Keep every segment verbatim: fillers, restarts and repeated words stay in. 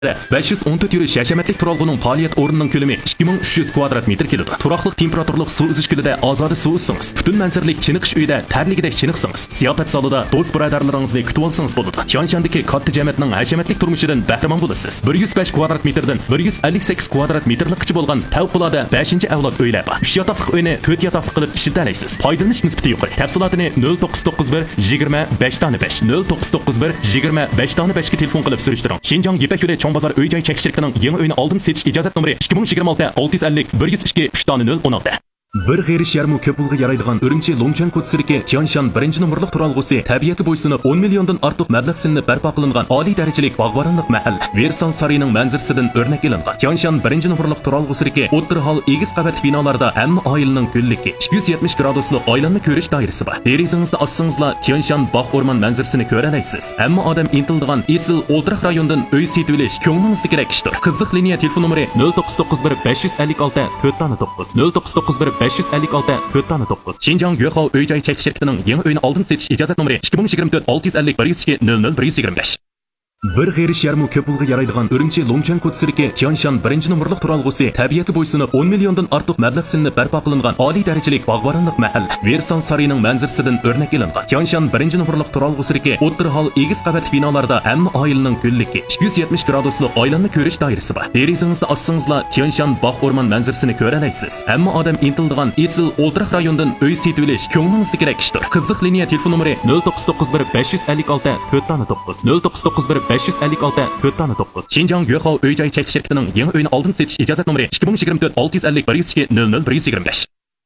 besh yuz o'n to'rt yurish hashamatlik turalg'uning faoliyat o'rnining ko'lami ikki ming uch yuz kvadrat metr keladi. Turaqliq temperaturlik suv uzish gulida ozoda suv uzsangiz, butun manzaralik chiniqish uyida tarligidek chiniqsangiz, ziyofat zalida do'st birodarlaringizni kutib olsangiz bo'ladi. Tyanshandagi katta jamiyatning hashamatlik turmushidan bahramand bo'lasiz. bir yuz besh kvadrat metrdan bir yuz ellik sakkiz kvadrat metrlikcha bo'lgan favqulodda beshinchi avlod uylar bor. uch yotoqli uyni to'rt yotoqli qilib ishlatalaysiz. Foydalanish nisbati yuqori. Tafsilotini nol to'qqiz to'qqiz bir yigirma besh besh nol to'qqiz to'qqiz bir yigirma besh besh ga telefon qilib surishtiring. Shinjong Yepak yo'li Bozor uy-joy chekishtirkining yangi uyni oldin setish ijozat nomeri ikki ming yigirma olti olti yuz ellik bir yuz ikki uch nol o'n olti. Bir g'irish yarmi ko'p pulga yaraydigan Urumchi Longchan ko'tsiriki Tyanshan birinchi nomerlik turalg'usi tabiatga bo'ysunib o'n milliondan ortiq mablag' sinib barpo qilingan oliy darajalik bog'boronlik mahal Versan sarining manzarasidan o'rnak ilingan. Tyanshan birinchi nomerlik turalg'usiriki o'ttir hol egiz qavatli binolarda hamma oilaning kunligi ikki yuz yetmish graduslik oilanni ko'rish doirasi bor. Derizingizda ossingizla Tyanshan bog' o'rmon manzarasini ko'ra olasiz. Hamma odam intildigan esil o'ltiraq rayondan uy setib olish ko'nglingizni kerak ishdir. Qiziq liniya telefon nomeri nol to'qqiz to'qqiz bir besh yuz ellik olti to'rt to'qqiz nol to'qqiz to'qqiz bir besh yuz ellik olti to'rt to'qqiz. Shinjong Yo'qov uy-joy chekish shirkatining yangi uyni oldin setish ijozat nomeri ikki ming yigirma to'rt olti yuz ellik bir yuz ikki nol nol bir yuz yigirma besh. Bir g'irish yarmi ko'p pulga yaraydigan Urumchi Longchan ko'tsiriki Tyanshan birinchi nomerlik turalg'usi tabiatga bo'ysunib o'n milliondan ortiq mablag' sinib barpo qilingan oliy darajalik bog'boronlik mahal Versan sarining manzarasidan o'rnak ilingan. Tyanshan birinchi nomerlik turalg'usiriki o'ttir hol egiz qavatli binolarda hamma oilaning kunligi ikki yuz yetmish graduslik oilanni ko'rish doirasi bor. Derizingizda ossingizla Tyanshan bog' o'rmon manzarasini ko'ra olasiz. Hamma odam intildigan esil o'ltiraq rayondan uy setib olish ko'nglingizni kerak ishdir. Qiziq liniya telefon nomeri nol to'qqiz to'qqiz bir besh yuz ellik olti to'rt to'qqiz nol to'qqiz to'qqiz bir besh yuz ellik olti to'rt to'qqiz. Shinjong Yo'qov uy-joy chekish shirkatining yangi uyni oldin setish ijozat nomeri ikki ming yigirma to'rt olti yuz ellik bir yuz ikki nol nol bir yuz yigirma besh.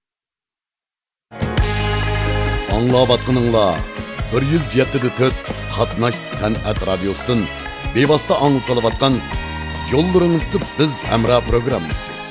Anglavatqıninglar bir yuz yetti to'rt Qatnash san'at radiosidan bevosita anglab qolayotgan yo'llaringizda biz hamroh programmasi.